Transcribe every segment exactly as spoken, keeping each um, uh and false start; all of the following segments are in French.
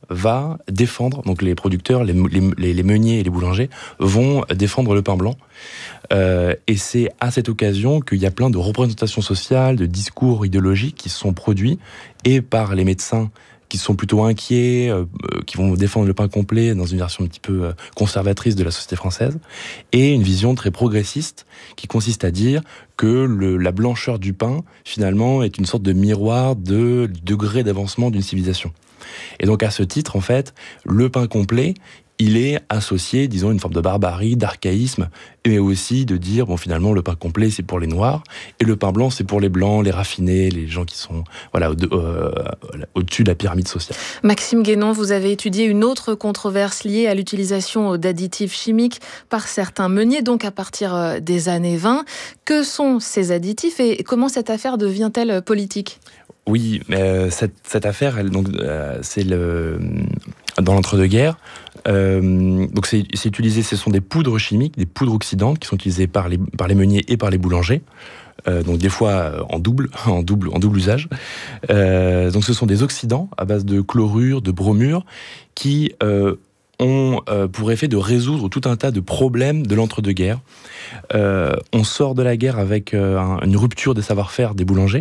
va défendre, donc les producteurs, les, les, les meuniers et les boulangers vont défendre le pain blanc. Euh, et c'est à cette occasion qu'il y a plein de représentations sociales, de discours idéologiques qui se sont produits, et par les médecins qui sont plutôt inquiets, euh, qui vont défendre le pain complet dans une version un petit peu euh, conservatrice de la société française, et une vision très progressiste qui consiste à dire que le, la blancheur du pain, finalement, est une sorte de miroir de degré d'avancement d'une civilisation. Et donc, à ce titre, en fait, le pain complet, il est associé, disons, à une forme de barbarie, d'archaïsme, mais aussi de dire, bon, finalement, le pain complet, c'est pour les noirs, et le pain blanc, c'est pour les blancs, les raffinés, les gens qui sont voilà, au- euh, au-dessus de la pyramide sociale. Maxime Guénon, vous avez étudié une autre controverse liée à l'utilisation d'additifs chimiques par certains meuniers, donc à partir des années vingt. Que sont ces additifs et comment cette affaire devient-elle politique ? Oui, euh, cette, cette affaire, elle, donc, euh, c'est le, dans l'entre-deux-guerres. Euh, donc c'est, c'est utilisé, ce sont des poudres chimiques, des poudres oxydantes qui sont utilisées par les, par les meuniers et par les boulangers. Euh, donc des fois en double, en double, en double usage. Euh, donc ce sont des oxydants à base de chlorure, de bromure, qui euh, ont euh, pour effet de résoudre tout un tas de problèmes de l'entre-deux-guerres. Euh, on sort de la guerre avec euh, un, une rupture des savoir-faire des boulangers.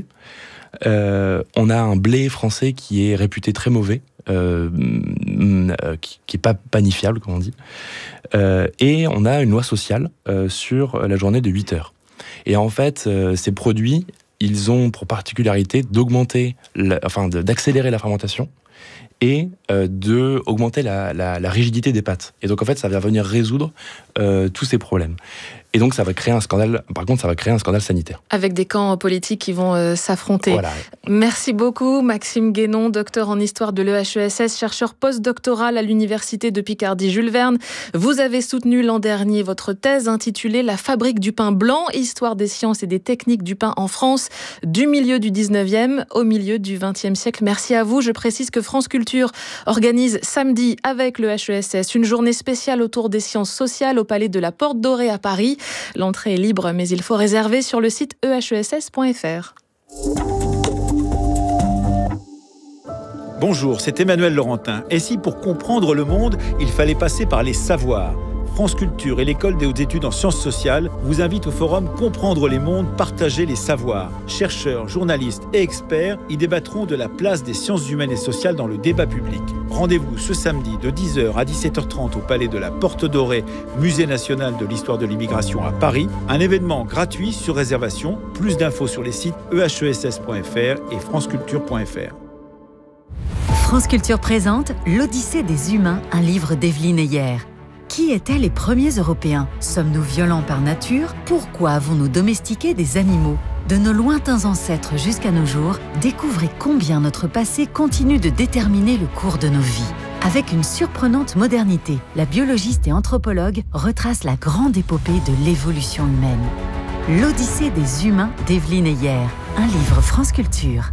Euh, on a un blé français qui est réputé très mauvais, euh, euh, qui, qui est pas panifiable, comme on dit. Euh, et on a une loi sociale euh, sur la journée de huit heures. Et en fait, euh, ces produits, ils ont pour particularité d'augmenter, la, enfin de, d'accélérer la fermentation et euh, de augmenter la, la, la rigidité des pâtes. Et donc en fait, ça va venir résoudre euh, tous ces problèmes. Et donc ça va créer un scandale. Par contre, ça va créer un scandale sanitaire. Avec des camps politiques qui vont euh, s'affronter. Voilà. Merci beaucoup, Maxime Guénon, docteur en histoire de l'E H E S S, chercheur postdoctoral à l'université de Picardie Jules Verne. Vous avez soutenu l'an dernier votre thèse intitulée La fabrique du pain blanc, histoire des sciences et des techniques du pain en France, du milieu du dix-neuvième au milieu du vingtième siècle. Merci à vous. Je précise que France Culture organise samedi avec le H E S S une journée spéciale autour des sciences sociales au Palais de la Porte Dorée à Paris. L'entrée est libre, mais il faut réserver sur le site e h e s s point f r. Bonjour, c'est Emmanuel Laurentin. Et si pour comprendre le monde, il fallait passer par les savoirs ? France Culture et l'École des hautes études en sciences sociales vous invitent au forum Comprendre les mondes, partager les savoirs. Chercheurs, journalistes et experts y débattront de la place des sciences humaines et sociales dans le débat public. Rendez-vous ce samedi de dix heures à dix-sept heures trente au Palais de la Porte Dorée, Musée national de l'histoire de l'immigration à Paris. Un événement gratuit sur réservation. Plus d'infos sur les sites e h e s s point f r et franceculture point f r. France Culture présente L'Odyssée des humains, un livre d'Evelyne Heyer. Qui étaient les premiers Européens ? Sommes-nous violents par nature ? Pourquoi avons-nous domestiqué des animaux ? De nos lointains ancêtres jusqu'à nos jours, découvrez combien notre passé continue de déterminer le cours de nos vies. Avec une surprenante modernité, la biologiste et anthropologue retrace la grande épopée de l'évolution humaine. L'Odyssée des humains d'Evelyne Heyer, un livre France Culture.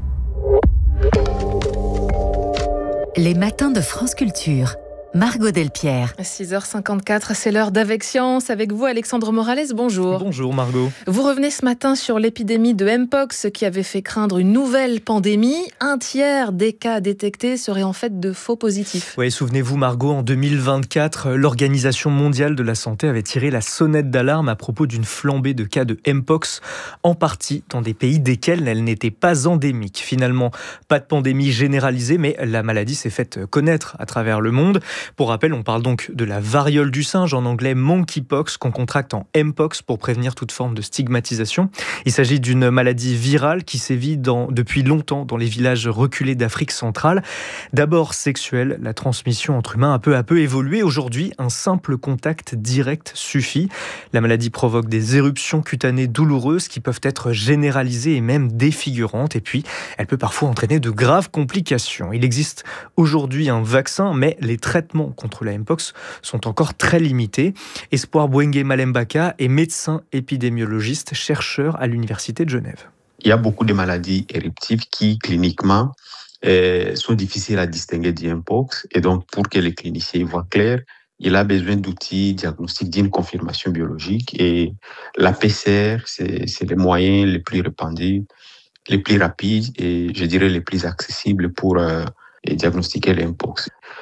Les matins de France Culture. Margot Delpierre. six heures cinquante-quatre, c'est l'heure d'Avec Science. Avec vous, Alexandre Morales, bonjour. Bonjour Margot. Vous revenez ce matin sur l'épidémie de Mpox qui avait fait craindre une nouvelle pandémie. Un tiers des cas détectés seraient en fait de faux positifs. Oui, souvenez-vous Margot, en deux mille vingt-quatre, l'Organisation mondiale de la santé avait tiré la sonnette d'alarme à propos d'une flambée de cas de Mpox, en partie dans des pays desquels elle n'était pas endémique. Finalement, pas de pandémie généralisée, mais la maladie s'est faite connaître à travers le monde. Pour rappel, on parle donc de la variole du singe, en anglais monkeypox, qu'on contracte en Mpox pour prévenir toute forme de stigmatisation. Il s'agit d'une maladie virale qui sévit dans, depuis longtemps dans les villages reculés d'Afrique centrale. D'abord sexuelle, la transmission entre humains a peu à peu évolué. Aujourd'hui, un simple contact direct suffit. La maladie provoque des éruptions cutanées douloureuses qui peuvent être généralisées et même défigurantes. Et puis, elle peut parfois entraîner de graves complications. Il existe aujourd'hui un vaccin, mais les traitements contre la Mpox sont encore très limités. Espoir Bouengue Malembaka est médecin épidémiologiste, chercheur à l'Université de Genève. Il y a beaucoup de maladies éruptives qui, cliniquement, euh, sont difficiles à distinguer du Mpox. Et donc, pour que les cliniciens y voient clair, il a besoin d'outils diagnostiques d'une confirmation biologique. Et la P C R, c'est, c'est les moyens les plus répandus, les plus rapides et, je dirais, les plus accessibles pour euh, diagnostiquer l'Mpox.